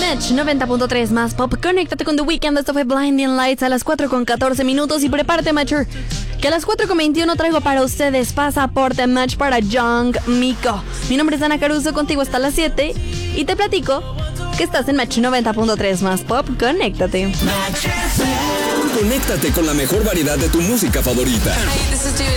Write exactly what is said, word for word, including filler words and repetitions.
Match noventa punto tres más pop. Conéctate con The Weeknd. Esto fue Blinding Lights a las cuatro con catorce minutos. Y prepárate, Matcher, que a las cuatro con veintiuno traigo para ustedes Pasaporte Match para Young Miko. Mi nombre es Ana Caruso, contigo hasta las siete. Y te platico que estás en Match noventa punto tres más pop. Conéctate. Conéctate con la mejor variedad de tu música favorita. Hey, this is Dua